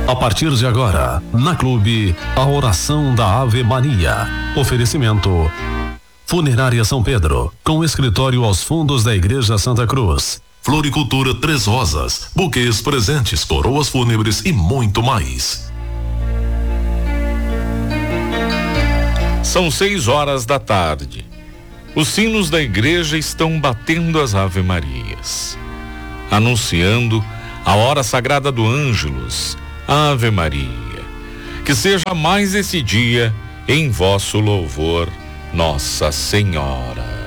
A partir de agora, na Clube, a oração da Ave Maria. Oferecimento Funerária São Pedro, com escritório aos fundos da Igreja Santa Cruz. Floricultura Três Rosas, buquês, presentes, coroas fúnebres e muito mais. São 6 horas da tarde. Os sinos da igreja estão batendo as Ave-Marias, anunciando a hora sagrada do Ângelus. Ave Maria, que seja mais esse dia em vosso louvor, Nossa Senhora.